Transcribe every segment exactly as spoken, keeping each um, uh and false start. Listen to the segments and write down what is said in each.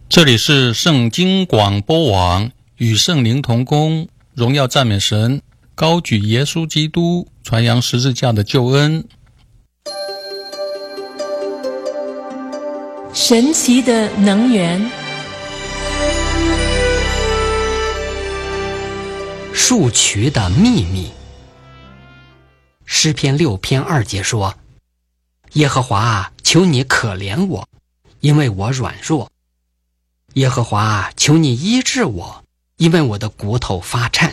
这里是圣经广播网，与圣灵同工，荣耀赞美神，高举耶稣基督，传扬十字架的救恩。 神奇的能源。 树渠的秘密。诗篇六篇二节说：耶和华啊，求你可怜我，因为我软弱。耶和华啊，求你医治我，因为我的骨头发颤。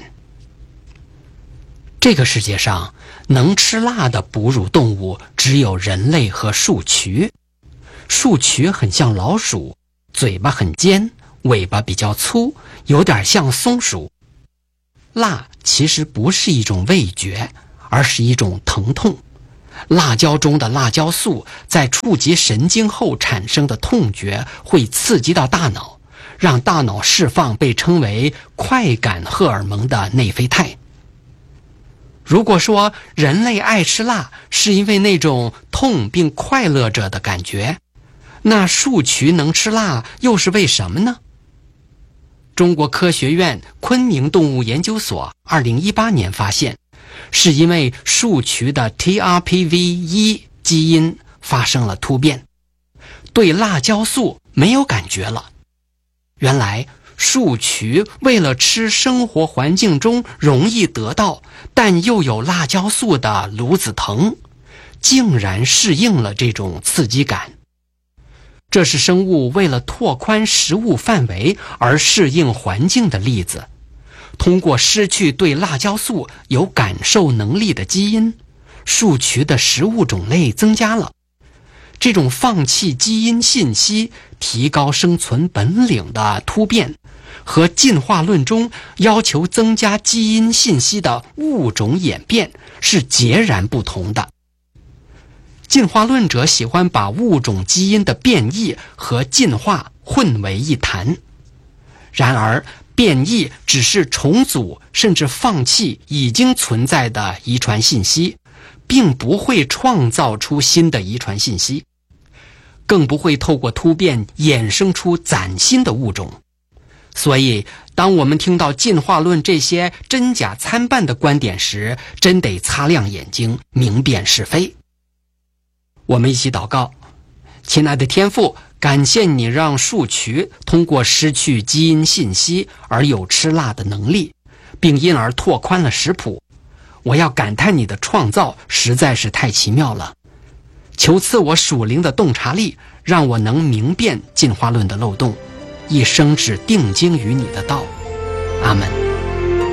这个世界上能吃辣的哺乳动物只有人类和树渠。树渠很像老鼠，嘴巴很尖，尾巴比较粗，有点像松鼠。辣其实不是一种味觉，而是一种疼痛。辣椒中的辣椒素在触及神经后产生的痛觉会刺激到大脑，让大脑释放被称为快感荷尔蒙的内啡肽。如果说人类爱吃辣是因为那种痛并快乐着的感觉，那树渠能吃辣又是为什么呢？中国科学院昆明动物研究所二零一八年发现，是因为树渠的 T R P V 一 基因发生了突变，对辣椒素没有感觉了。原来树渠为了吃生活环境中容易得到但又有辣椒素的芦子藤，竟然适应了这种刺激感。这是生物为了拓宽食物范围而适应环境的例子。通过失去对辣椒素有感受能力的基因，树渠的食物种类增加了。这种放弃基因信息、提高生存本领的突变，和进化论中要求增加基因信息的物种演变是截然不同的。进化论者喜欢把物种基因的变异和进化混为一谈。然而，变异只是重组甚至放弃已经存在的遗传信息，并不会创造出新的遗传信息，更不会透过突变衍生出崭新的物种。所以，当我们听到进化论这些真假参半的观点时，真得擦亮眼睛，明辨是非。我们一起祷告。亲爱的天父，感谢你让树渠通过失去基因信息而有吃辣的能力，并因而拓宽了食谱。我要感叹你的创造实在是太奇妙了。求赐我属灵的洞察力，让我能明辨进化论的漏洞，一生只定睛于你的道。